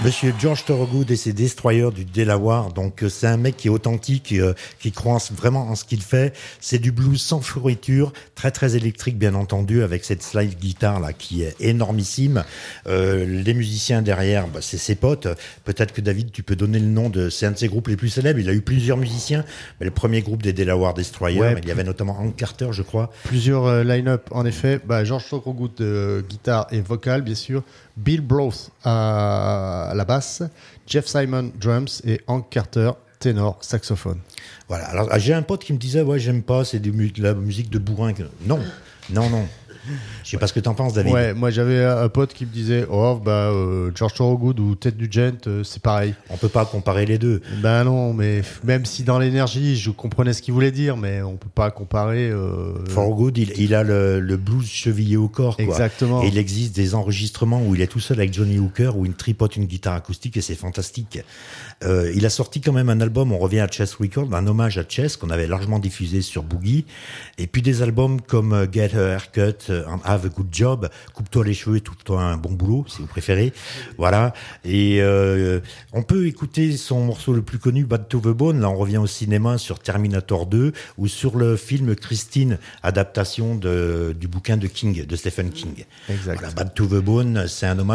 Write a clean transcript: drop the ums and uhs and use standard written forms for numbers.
Monsieur George Thorogood et ses Destroyers du Delaware, donc c'est un mec qui est authentique, qui croit vraiment en ce qu'il fait. C'est du blues sans fourriture, très très électrique bien entendu, avec cette slide guitare là qui est énormissime. Les musiciens derrière, c'est ses potes. Peut-être que David, tu peux donner le nom c'est un de ses groupes les plus célèbres. Il a eu plusieurs musiciens, mais le premier groupe des Delaware Destroyers, il y avait notamment Hank Carter, je crois. Plusieurs line-up en effet. George Thorogood guitare et vocal bien sûr. Bill Broth à la basse, Jeff Simon drums et Hank Carter ténor saxophone. Voilà. Alors j'ai un pote qui me disait j'aime pas, c'est de la musique de bourrin. Non. Je sais pas ce que t'en penses, David. Ouais, moi j'avais un pote qui me disait George Thorogood ou Ted Nugent, c'est pareil. On peut pas comparer les deux. Non, mais même si dans l'énergie je comprenais ce qu'il voulait dire, mais on peut pas comparer. Thorogood, il a le blues chevillé au corps, quoi. Exactement. Et il existe des enregistrements où il est tout seul avec Johnny Hooker, où il tripote une guitare acoustique et c'est fantastique. Il a sorti quand même un album, on revient à Chess Records, un hommage à Chess qu'on avait largement diffusé sur Boogie. Et puis des albums comme Get a Haircut, and Have a Good Job, coupe-toi les cheveux et trouve-toi un bon boulot, si vous préférez. Voilà. Et on peut écouter son morceau le plus connu, Bad to the Bone. Là, on revient au cinéma sur Terminator 2 ou sur le film Christine, adaptation du bouquin de Stephen King. Exact. Voilà, Bad to the Bone, c'est un hommage